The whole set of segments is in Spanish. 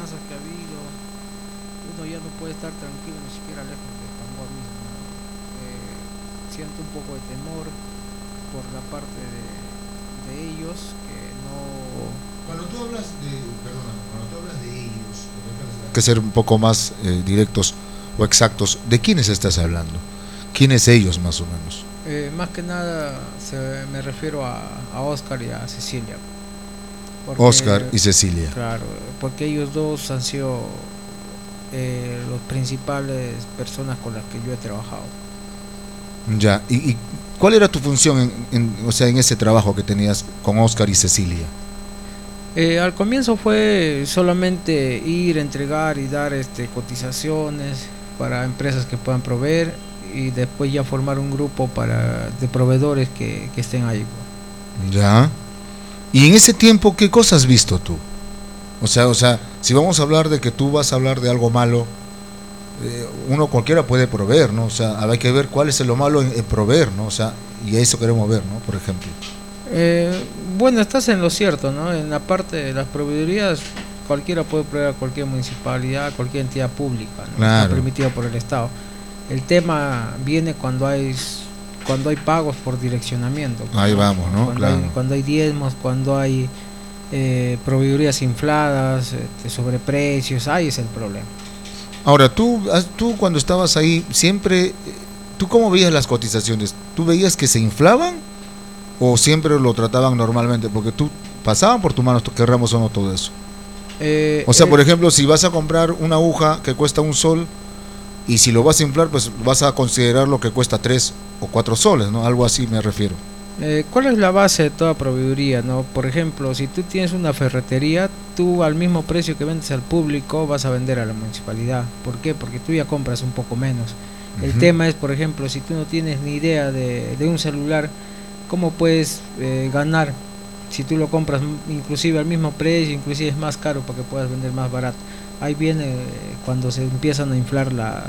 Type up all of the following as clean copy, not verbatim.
amenazas que ha habido, uno ya no puede estar tranquilo ni siquiera lejos de Panguá mismo, ¿no? Siento un poco de temor por la parte de ellos que no. Cuando tú hablas de, perdóname, cuando tú hablas de ellos, hay que ser un poco más directos o exactos. ¿De quiénes estás hablando? ¿Quiénes ellos más o menos? Más que nada me refiero a Oscar y a Cecilia. Oscar y Cecilia. Claro, porque ellos dos han sido los principales personas con las que yo he trabajado. Ya, ¿y cuál era tu función o sea, en ese trabajo que tenías con Oscar y Cecilia? Al comienzo fue solamente ir, entregar y dar cotizaciones para empresas que puedan proveer, y después ya formar un grupo de proveedores que estén ahí. Ya. ¿Y en ese tiempo qué cosas has visto tú? O sea, si vamos a hablar de que tú vas a hablar de algo malo, uno cualquiera puede proveer, ¿no? O sea, hay que ver cuál es lo malo en proveer, ¿no? O sea, y a eso queremos ver, ¿no? Por ejemplo. Bueno, estás en lo cierto, ¿no? En la parte de las proveedorías, cualquiera puede proveer a cualquier municipalidad, cualquier entidad pública, ¿no? Claro. Está permitido por el Estado. El tema viene cuando hay pagos por direccionamiento. Ahí vamos, ¿no? Cuando hay diezmos, cuando hay proveedorías infladas, sobreprecios, ahí es el problema. Ahora, tú cuando estabas ahí, siempre, ¿tú cómo veías las cotizaciones? ¿Tú veías que se inflaban o siempre lo trataban normalmente? Porque tú pasaban por tu mano, querramos o no, todo eso. O sea, por ejemplo, si vas a comprar una aguja que cuesta 1 sol, y si lo vas a inflar, pues vas a considerar lo que cuesta 3 o 4 soles, ¿no? Algo así me refiero. ¿Cuál es la base de toda proveeduría, no? Por ejemplo, si tú tienes una ferretería, tú al mismo precio que vendes al público vas a vender a la municipalidad. ¿Por qué? Porque tú ya compras un poco menos. El tema es, por ejemplo, si tú no tienes ni idea de un celular, ¿cómo puedes ganar si tú lo compras inclusive al mismo precio, inclusive es más caro para que puedas vender más barato? Ahí viene cuando se empiezan a inflar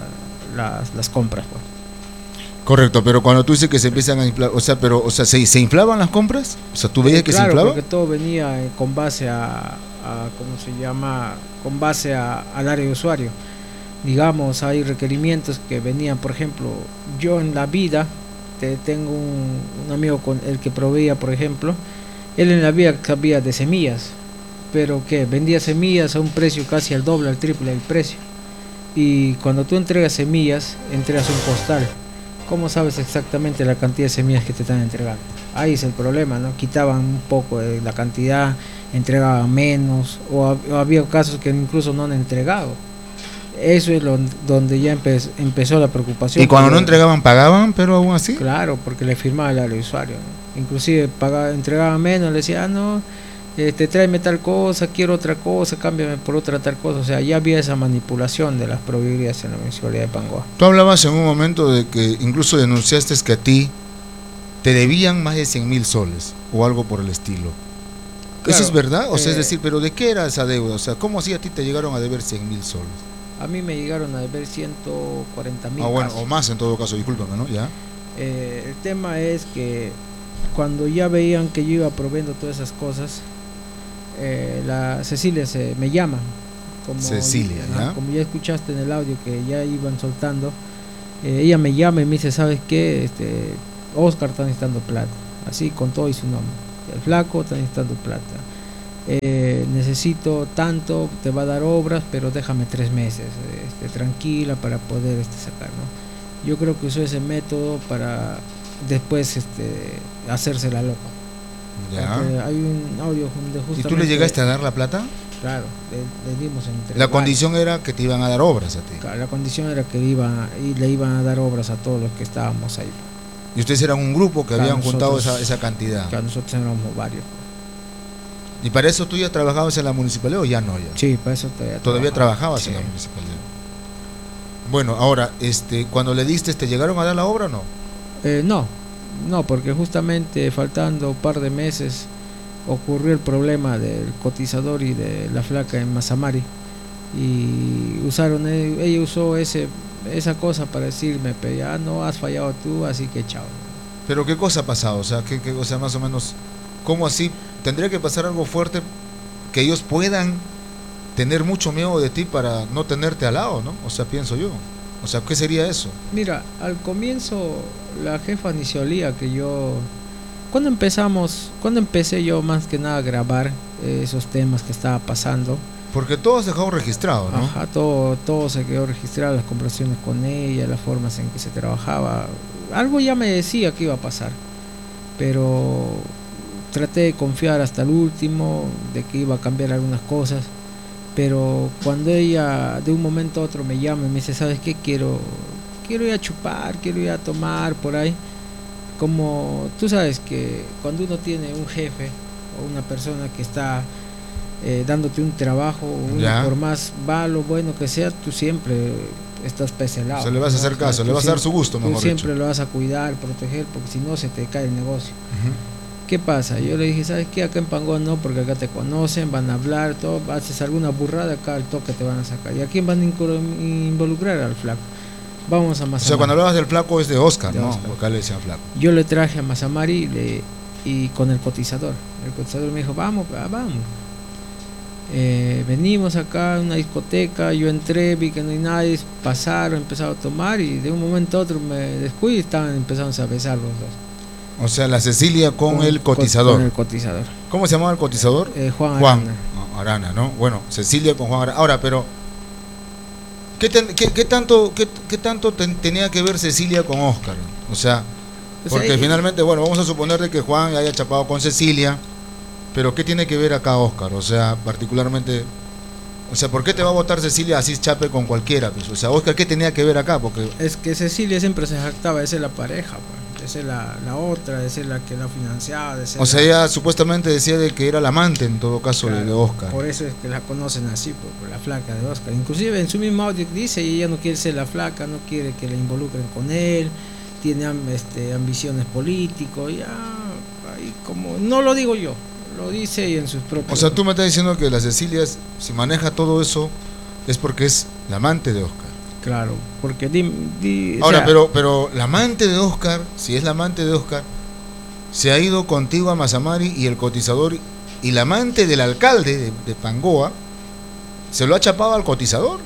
las compras, pues. Correcto, pero cuando tú dices que se empiezan a inflar, o sea, ¿se inflaban las compras? O sea, ¿tú veías que claro, se inflaba? Porque todo venía con base ¿cómo se llama? Con base al área de usuario. Digamos, hay requerimientos que venían, por ejemplo, yo en la vida tengo un amigo con el que proveía, por ejemplo, él en la vida sabía de semillas, pero que vendía semillas a un precio casi al doble, al triple del precio. Y cuando tú entregas semillas, entregas un costal. ¿Cómo sabes exactamente la cantidad de semillas que te están entregando? Ahí es el problema, ¿no? Quitaban un poco de la cantidad, entregaban menos, o había casos que incluso no han entregado. Eso es donde ya empezó la preocupación. Y cuando no entregaban, pagaban, pero aún así. Claro, porque le firmaba el área de usuario, ¿no? Inclusive entregaba menos, le decía, no, tráeme tal cosa, quiero otra cosa, cámbiame por otra tal cosa. O sea, ya había esa manipulación de las proveedorías en la municipalidad de Panguá. Tú hablabas en un momento de que incluso denunciaste que a ti te debían más de 100.000 soles o algo por el estilo. Claro, ¿eso es verdad? O sea, es decir, ¿pero de qué era esa deuda? O sea, ¿cómo así a ti te llegaron a deber 100.000 soles? A mí me llegaron a deber 140.000. Bueno, o más en todo caso, discúlpame, ¿no? Ya. El tema es que cuando ya veían que yo iba proveyendo todas esas cosas, la Cecilia me llama. Cecilia, como ya escuchaste en el audio que ya iban soltando, ella me llama y me dice, ¿sabes qué? Oscar está necesitando plata, así con todo y su nombre. El flaco está necesitando plata. Necesito tanto, te va a dar obras, pero déjame 3 meses, tranquila, para poder sacar, ¿no? Yo creo que usó ese método para después hacerse la loca. Ya. Hay un audio donde justamente... ¿Y tú le llegaste a dar la plata? Claro, le dimos entre la condición era que te iban a dar obras a ti. Claro, la condición era que le iban a dar obras a todos los que estábamos ahí. Y ustedes eran un grupo que habían juntado esa cantidad. Claro, nosotros éramos varios. ¿Y para eso tú ya trabajabas en la municipalidad o ya no? Ya? Sí, para eso todavía trabajabas en la municipalidad. Bueno, ahora, cuando le diste, ¿te llegaron a dar la obra o no? No, porque justamente faltando un par de meses ocurrió el problema del cotizador y de la flaca en Mazamari, y ella usó esa cosa para decirme, pero ya no has fallado tú, así que chao. ¿Pero qué cosa ha pasado? O sea, o sea, más o menos, ¿cómo así? ¿Tendría que pasar algo fuerte que ellos puedan tener mucho miedo de ti para no tenerte al lado, ¿no? O sea, pienso yo. O sea, ¿qué sería eso? Mira, al comienzo la jefa ni se olía que yo... Cuando empecé yo más que nada a grabar esos temas que estaba pasando. Porque todo has dejado registrado, ¿no? Ajá, todo se quedó registrado, las conversaciones con ella, las formas en que se trabajaba. Algo ya me decía que iba a pasar, pero traté de confiar hasta el último, de que iba a cambiar algunas cosas. Pero cuando ella de un momento a otro me llama y me dice, ¿sabes qué? Quiero ir a chupar, quiero ir a tomar por ahí. Como tú sabes que cuando uno tiene un jefe o una persona que está dándote un trabajo, por más malo, bueno que sea, tú siempre estás pese al lado. O sea, le vas a hacer caso, le vas a dar su gusto, mejor dicho. Tú siempre lo vas a cuidar, proteger, porque si no se te cae el negocio. ¿Qué pasa? Yo le dije, ¿sabes qué? Acá en Pangón no, porque acá te conocen, van a hablar, todo, haces alguna burrada, acá al toque te van a sacar. ¿Y a quién van a involucrar? Al flaco. Vamos a Mazamari. O sea, cuando hablabas del flaco es de Oscar, ¿no? Oscar. Acá le decían flaco. Yo le traje a Mazamari y con el cotizador. El cotizador me dijo, vamos. Venimos acá a una discoteca, yo entré, vi que no hay nadie, pasaron, empezaron a tomar y de un momento a otro me descuido y estaban empezando a besar los dos. O sea, la Cecilia con el cotizador. Con el cotizador. ¿Cómo se llamaba el cotizador? Juan Arana. Arana, ¿no? Bueno, Cecilia con Juan Arana. Ahora, pero ¿qué tanto tenía que ver Cecilia con Oscar? O sea, porque finalmente, bueno, vamos a suponer de que Juan haya chapado con Cecilia, pero ¿qué tiene que ver acá Oscar? O sea, particularmente, o sea, ¿por qué te va a votar Cecilia así chape con cualquiera? Pues? O sea, Oscar, ¿qué tenía que ver acá? Porque es que Cecilia siempre se jactaba de ser la pareja, pues. De ser la otra, de ser la que la financiaba, de ser o sea, ella supuestamente decía de que era la amante en todo caso, claro, de Oscar. Por eso es que la conocen así, por la flaca de Oscar. Inclusive en su mismo audio dice, ella no quiere ser la flaca, no quiere que la involucren con él, tiene ambiciones políticos, ya, ahí como, no lo digo yo, lo dice ella en sus propios... O sea, tú me estás diciendo que la Cecilia, si maneja todo eso, es porque es la amante de Oscar. Claro, porque ahora, pero la amante de Oscar, si es la amante de Oscar, se ha ido contigo a Mazamari y el cotizador, y la amante del alcalde de Pangoa se lo ha chapado al cotizador.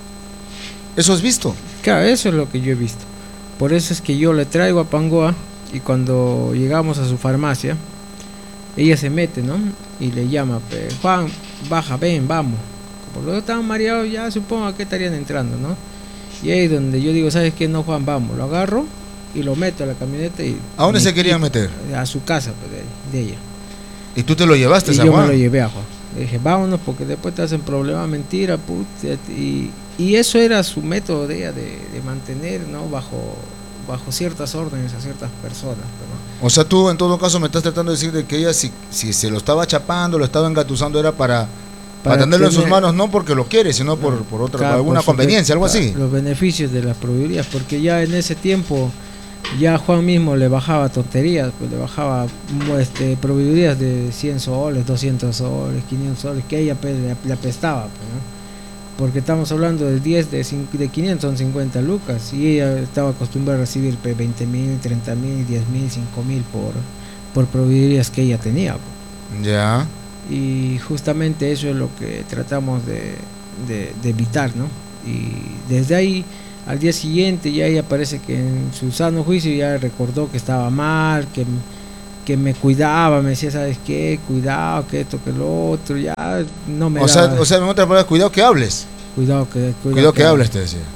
¿Eso has visto? Claro, eso es lo que yo he visto. Por eso es que yo le traigo a Pangoa y cuando llegamos a su farmacia, ella se mete, ¿no? Y le llama, Juan, baja, ven, vamos. Como luego estaban mareados, ya supongo que estarían entrando, ¿no? Y ahí es donde yo digo, ¿sabes qué? No, Juan, vamos. Lo agarro y lo meto a la camioneta y... ¿A dónde se querían meter? A su casa, pues, de ella. ¿Y tú te lo llevaste a Juan? Yo me lo llevé a Juan. Le dije, vámonos porque después te hacen problema, mentira, puta. Y eso era su método de ella, de mantener, ¿no? Bajo ciertas órdenes a ciertas personas, ¿no? O sea, tú en todo caso me estás tratando de decir de que ella si se lo estaba chapando, lo estaba engatusando, era para tenerlo en sus manos, no porque lo quiere, sino por otra, claro, por alguna conveniencia, algo así. Los beneficios de las proveedurías, porque ya en ese tiempo ya Juan mismo le bajaba tonterías, pues le bajaba proveedurías de 100 soles, 200 soles, 500 soles, que ella le apestaba, pues, ¿no? Porque estamos hablando de 10, de 500 son 50 lucas, y ella estaba acostumbrada a recibir 20.000, 30.000, 10.000, 5.000 por proveedurías que ella tenía, pues. Ya. Y justamente eso es lo que tratamos de evitar, ¿no? Y desde ahí al día siguiente ya ella parece que en su sano juicio ya recordó que estaba mal, que me cuidaba, me decía, ¿sabes qué? Cuidado, que esto, que lo otro, ya no me o sea, en otras palabras, cuidado que hables. Cuidado que hables, te decía.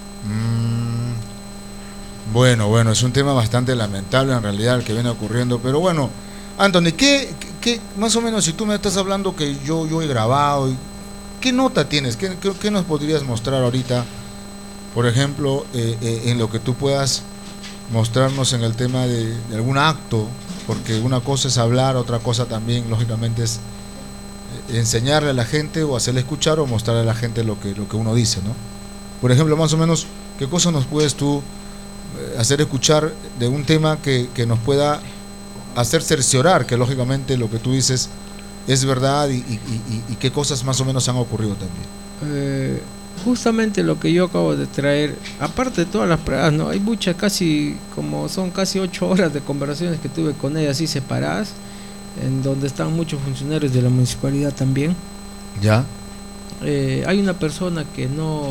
Bueno, es un tema bastante lamentable en realidad el que viene ocurriendo, pero bueno, Anthony, ¿qué más o menos, si tú me estás hablando que yo he grabado, ¿qué nota tienes? ¿Qué nos podrías mostrar ahorita? Por ejemplo, en lo que tú puedas mostrarnos en el tema de algún acto, porque una cosa es hablar, otra cosa también, lógicamente, es enseñarle a la gente o hacerle escuchar o mostrarle a la gente lo que uno dice, ¿no? Por ejemplo, más o menos, ¿qué cosa nos puedes tú hacer escuchar de un tema que nos pueda hacer cerciorar que lógicamente lo que tú dices es verdad y qué cosas más o menos han ocurrido también? Justamente lo que yo acabo de traer, aparte de todas las pruebas, ¿no? Hay muchas, son casi 8 horas de conversaciones que tuve con ella así separadas, en donde están muchos funcionarios de la municipalidad también. ¿Ya? hay una persona que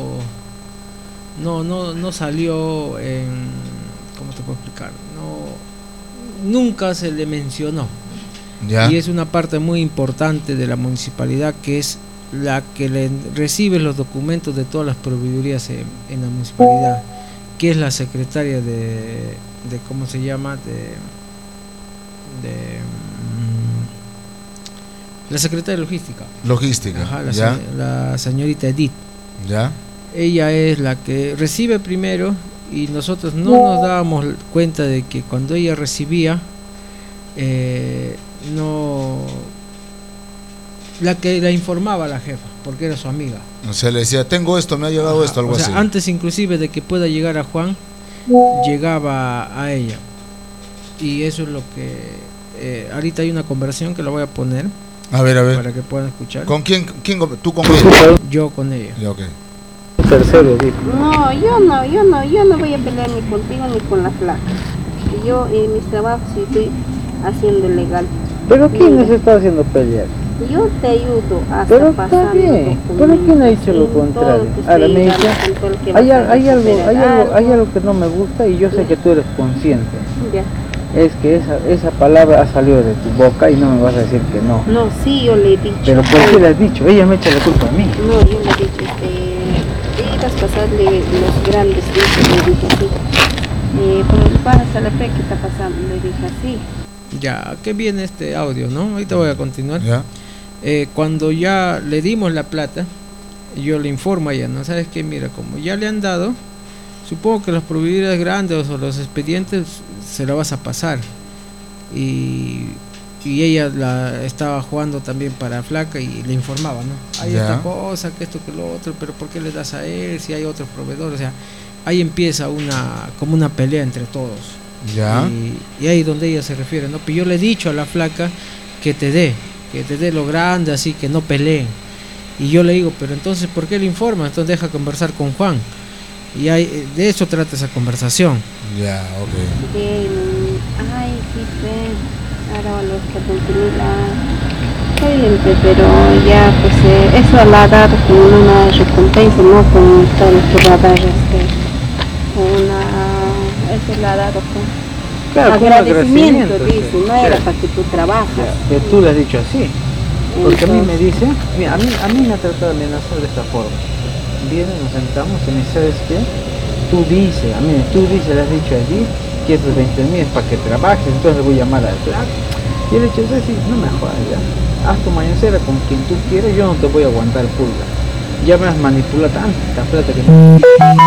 no salió en, ¿cómo te puedo explicar? Nunca se le mencionó. Ya. Y es una parte muy importante de la municipalidad, que es la que recibe los documentos de todas las proveedurías en la municipalidad, que es la secretaria de ¿cómo se llama? La secretaria de logística. Ajá, la señorita Edith. Ya. Ella es la que recibe primero, y nosotros no nos dábamos cuenta de que cuando ella recibía, la que la informaba a la jefa, porque era su amiga. O sea, le decía, tengo esto, me ha llegado esto, algo así. Antes inclusive de que pueda llegar a Juan, llegaba a ella. Y eso es lo que ahorita hay una conversación que la voy a poner. A ver. Para que puedan escuchar. ¿Con quién? ¿Tú con ella? Yo con ella. Ya, ok. Tercero, dijo. No, yo no voy a pelear ni contigo ni con la flaca. Yo en mis trabajos estoy haciendo legal. ¿Pero quién nos está haciendo pelear? Yo te ayudo hasta pero pasar. Está bien, pero ¿quién ha dicho lo contrario? Ahora me dice, hay algo que no me gusta y yo sé que tú eres consciente. Ya. Es que esa palabra ha salido de tu boca y no me vas a decir que no. No, sí, yo le he dicho. ¿Pero por qué le has dicho? Ella me echa la culpa a mí. No, yo le he dicho, ibas a pasarle los grandes días, le dije así. Por el pasa la fe que está pasando, le dije así. Ya, ¿qué viene este audio, no? Ahorita voy a continuar. Ya. Cuando ya le dimos la plata, yo le informo a ella, ¿no? ¿Sabes qué? Mira, como ya le han dado, supongo que las proveedurías grandes o los expedientes se la vas a pasar. Y ella estaba jugando también para flaca y le informaba, ¿no? Hay esta cosa, que esto, que lo otro, pero ¿por qué le das a él si hay otros proveedores? O sea, ahí empieza como una pelea entre todos. Ya. Y ahí donde ella se refiere, ¿no? Pero yo le he dicho a la flaca que te dé lo grande, así que no peleen. Y yo le digo, pero entonces ¿por qué le informa? Entonces deja conversar con Juan. Y de eso trata esa conversación. Ya, ok. Ay, sí, ahora los que excelente, pero ya pues eso la ha dado con una recompensa, no con todo lo que va a dar eso la ha dado con agradecimiento, dice, no era para que tú trabajas. Que tú le has dicho así. Porque a mí me dice, mira, a mí me ha tratado de amenazar de esta forma. Viene, nos sentamos y me dice, ¿sabes qué? Tú dices, le has dicho allí que esos 20.000 es para que trabajes, entonces le voy a llamar al flaco. Y el hecho es decir, no me jodas ya, haz tu mañacera con quien tú quieras, yo no te voy a aguantar pulga. Ya me has manipulado tanta plata que me...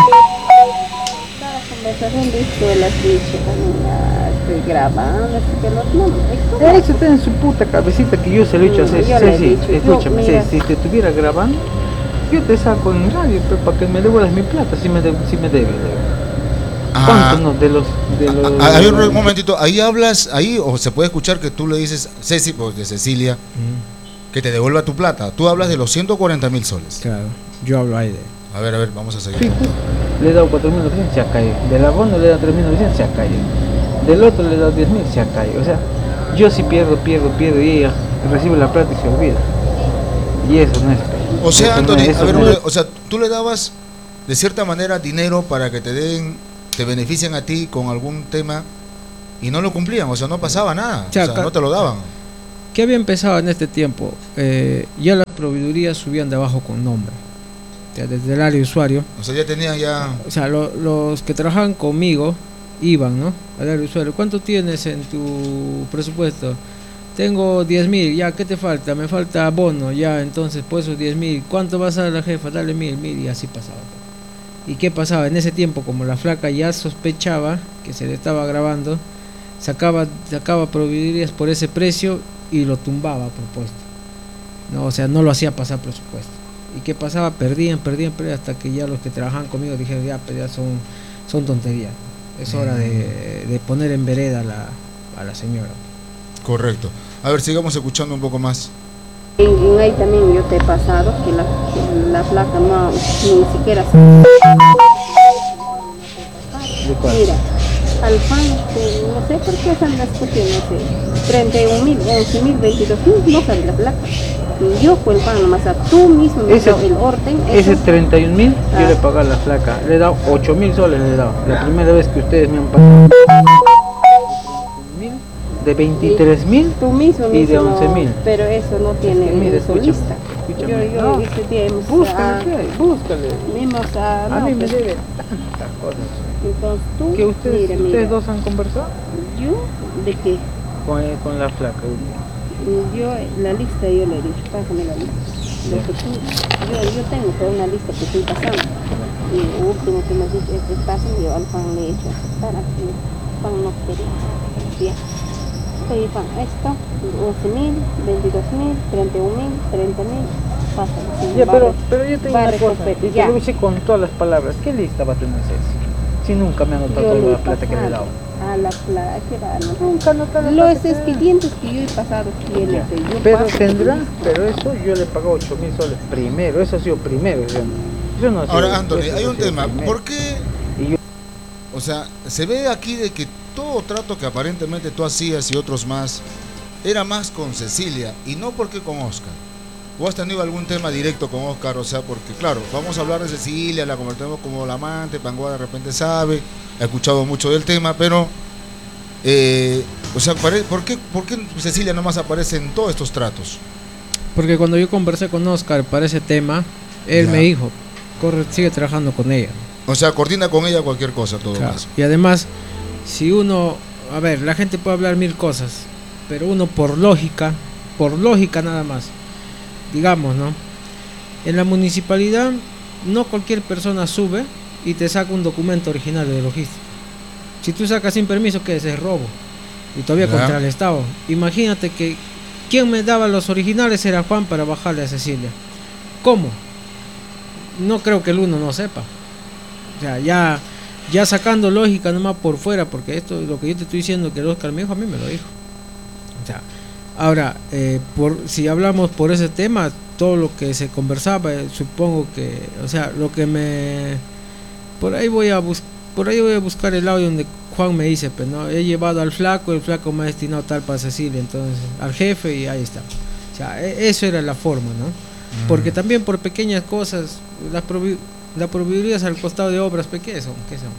La conversación de esto de las dicho también estoy grabando, así que no. Eso está en su puta cabecita que yo se lo he dicho a Ceci, escúchame, si te estuviera grabando, yo te saco en radio, pero para que me devuelvas mi plata, si me debes. ¿Cuánto no? De los... Hay un momentito, ahí hablas, o se puede escuchar que tú le dices, Ceci, pues de Cecilia, que te devuelva tu plata. Tú hablas de los 140.000 soles. Claro, yo hablo ahí de... A ver, vamos a seguir. Sí, le he dado 4.900, se ha caído. Del abono le he dado 3.900, se ha caído. Del otro le he dado 10.000, se ha caído. O sea, yo sí pierdo y ella recibe la plata y se olvida. Y eso no es... O sea, eso Anthony, no, a ver, no es... o sea, tú le dabas de cierta manera dinero para que te beneficien a ti con algún tema y no lo cumplían, o sea, no pasaba nada, o sea, no te lo daban. ¿Qué había empezado en este tiempo? Ya las proveedurías subían de abajo con nombre, o sea, desde el área de usuario. O sea, ya tenían ya... O sea, los que trabajaban conmigo iban, ¿no? Al área de usuario. ¿Cuánto tienes en tu presupuesto? Tengo 10.000, ya, ¿qué te falta? Me falta abono, ya, entonces, pues esos 10.000. ¿Cuánto vas a dar a la jefa? Dale 1.000, y así pasaba. ¿Y qué pasaba? En ese tiempo, como la flaca ya sospechaba que se le estaba grabando, sacaba proveedurías por ese precio y lo tumbaba a propósito. No, o sea, no lo hacía pasar presupuesto. ¿Y qué pasaba? Perdían, hasta que ya los que trabajaban conmigo dijeron, ya, pero ya son tonterías. Es hora de poner en vereda a la señora. Correcto. A ver, sigamos escuchando un poco más. En ahí también yo te he pasado que la flaca no ni siquiera se... Mira, al fan, no sé por qué están discutiendo, no sé, 31.000, 11.000, 22.000, no sale la placa. Yo fue el pan nomás, tú mismo me Ese- dio el orden. Ese eso. 31.000 Ah. yo le pagué a la flaca. Le he dado 8.000 soles, le he dado. La primera vez que ustedes me han pagado. De 23.000 Tú mismo y de mismo, 11.000. pero eso no tiene Es que mire, en su escúchame, lista. escúchame. Yo No, ese día hemos, Búscale, ¿qué hay? Búscale. vimos A no, mí me pues, debe tantas cosas. entonces tú, ¿Que ustedes, mira, ustedes mira, dos han conversado? yo, ¿de qué? Con la flaca. Yo, la lista yo le he dicho, pásame la lista. Lo que tú, yo tengo toda una lista que estoy pasando. Y lo último que me has dicho es que pasen, yo al pan le he hecho aceptar, así, pan no quería. Ya. Oye, pan, esto, 11.000, 22.000, 31.000, 30.000, pasa. Ya, pero yo tengo una cosa, y te ya. lo hice con todas las palabras. ¿Qué lista va a tener Ceci? Si nunca me ha anotado Yo toda le he la plata que le he pasado dado. a la plata, Nunca anotado la los plata que le he dado. expedientes que yo he pasado tiene Ya. que yo Pero paso tendrá, lista. pero eso yo le he pagado 8.000 soles primero, eso ha sido primero. Eso no ha sido- Ahora, Anthony, eso hay ha un sido tema. primero. ¿Por qué? Y yo- O sea, se ve aquí de que todo trato que aparentemente tú hacías y otros más era más con Cecilia y no porque con Oscar. ¿O has tenido algún tema directo con Oscar? O sea, porque claro, vamos a hablar de Cecilia, la convertimos como la amante, Pangoa de repente sabe, ha escuchado mucho del tema, pero o sea, ¿por qué Cecilia nomás aparece en todos estos tratos? Porque cuando yo conversé con Oscar para ese tema, él Ya. me dijo, corre, sigue trabajando con ella. O sea, coordina con ella cualquier cosa, en todo Claro. caso. Y además, si uno, a ver, la gente puede hablar mil cosas, pero uno por lógica nada más, digamos, ¿no? En la municipalidad no cualquier persona sube y te saca un documento original de logística. Si tú sacas sin permiso, ¿qué es? Es robo. Y todavía Ya. contra el Estado. Imagínate que quien me daba los originales era Juan para bajarle a Cecilia. ¿Cómo? No creo que el uno no sepa. O sea, ya sacando lógica nomás por fuera, porque esto lo que yo te estoy diciendo que el Oscar me dijo, a mí me lo dijo. O sea, ahora, si hablamos por ese tema, todo lo que se conversaba, supongo que, o sea, lo que me... Por ahí voy a buscar el audio donde Juan me dice, pues no, he llevado al flaco, el flaco me ha destinado tal para Cecilia, entonces al jefe y ahí está. O sea, eso era la forma, ¿no? Porque también por pequeñas cosas, las probabilidades al costado de obras, pues, ¿qué son?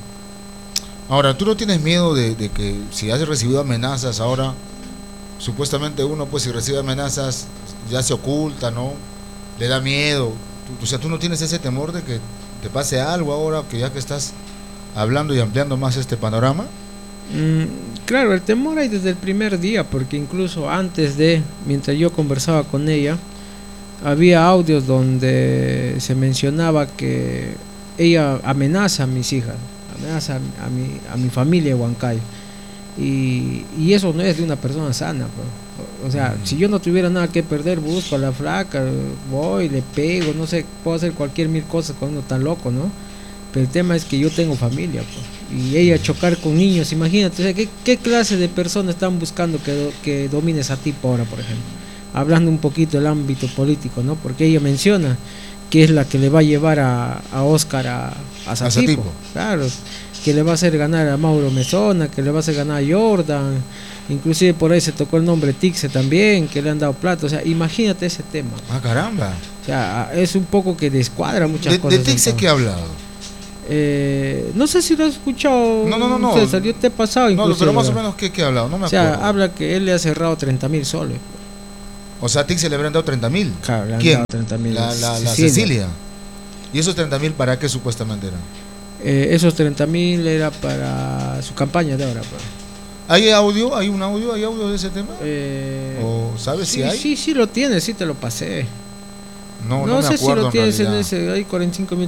Ahora, ¿tú no tienes miedo de que si has recibido amenazas ahora, supuestamente uno pues si recibe amenazas ya se oculta, ¿no? Le da miedo. O sea, ¿tú no tienes ese temor de que te pase algo ahora, que ya que estás hablando y ampliando más este panorama? Claro, el temor hay desde el primer día, porque incluso mientras yo conversaba con ella, había audios donde se mencionaba que ella amenaza a mis hijas, amenaza a mi familia de Huancayo, y eso no es de una persona sana, pues. O sea, si yo no tuviera nada que perder, busco a la flaca, voy, le pego, no sé, puedo hacer cualquier mil cosas con uno tan loco, ¿no? Pero el tema es que yo tengo familia, pues, y ella chocar con niños, imagínate, o sea, ¿qué clase de personas están buscando que domines a ti ahora, por ejemplo? Hablando un poquito del ámbito político, ¿no? Porque ella menciona que es la que le va a llevar a Oscar a Satipo. Claro, que le va a hacer ganar a Mauro Mesona, que le va a hacer ganar a Jordan, inclusive por ahí se tocó el nombre Tixe también, que le han dado plata, o sea, imagínate ese tema. Ah, caramba. O sea, es un poco que descuadra muchas cosas. ¿De Tixe qué ha hablado? No sé si lo has escuchado. No. César, yo te he pasado No, inclusive. pero más o menos ¿qué ha hablado? No me acuerdo. O sea, habla que él le ha cerrado 30.000 soles. O sea, a Tixe le habrán dado 30.000. Claro, le han ¿Quién? dado 30.000. La Cecilia. ¿Y esos 30.000 para qué supuestamente eran? Esos 30.000 era para su campaña de ahora. Pues. ¿Hay audio? ¿Hay un audio? ¿Hay audio de ese tema? ¿O sabes sí, si hay? Sí lo tienes, sí te lo pasé. No No me sé si acuerdo lo en tienes en realidad. ese, hay 45.000